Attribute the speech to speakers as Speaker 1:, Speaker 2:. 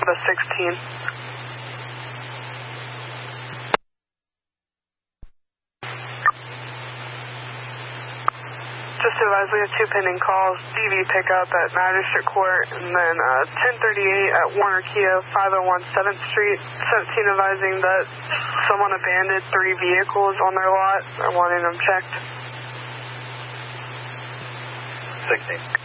Speaker 1: The 16. Just advise we have 2 pending calls, DV pickup at Magistrate Court, and then 1038 at Warner Kia, 501 7th Street. 17 advising that someone abandoned 3 vehicles on their lot. They're wanting them checked.
Speaker 2: 16.